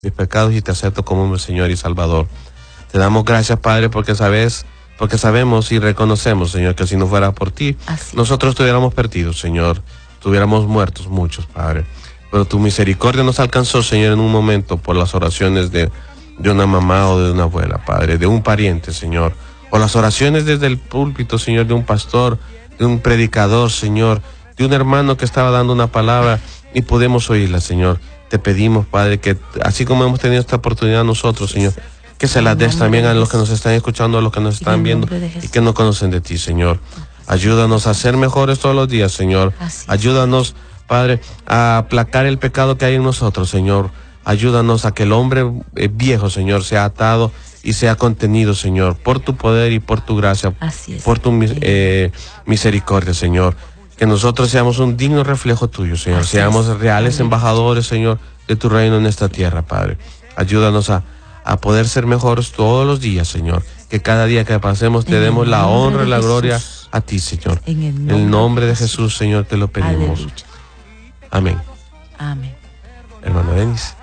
mis pecados y te acepto como mi Señor y Salvador. Te damos gracias, Padre, porque sabemos y reconocemos, Señor, que si no fuera por ti, nosotros estuviéramos perdidos, Señor, estuviéramos muertos muchos, Padre. Pero tu misericordia nos alcanzó, Señor, en un momento por las oraciones de una mamá o de una abuela, Padre, de un pariente, Señor, o las oraciones desde el púlpito, Señor, de un pastor, de un predicador, Señor, de un hermano que estaba dando una palabra y podemos oírla, Señor. Te pedimos, Padre, que así como hemos tenido esta oportunidad nosotros, Señor, que se la des también a los que nos están escuchando, a los que nos están viendo y que no conocen de ti, Señor. Ayúdanos a ser mejores todos los días, Señor. Ayúdanos, Padre, a aplacar el pecado que hay en nosotros, Señor. Ayúdanos a que el hombre viejo, Señor, sea atado y sea contenido, Señor, por tu poder y por tu gracia, por tu misericordia, Señor. Que nosotros seamos un digno reflejo tuyo, Señor. Seamos reales embajadores, Señor, de tu reino en esta tierra, Padre. Ayúdanos a poder ser mejores todos los días, Señor. Que cada día que pasemos te demos la honra y la gloria a ti, Señor. En el nombre de Jesús, Señor, te lo pedimos. Amén. Amén. Hermano Denis.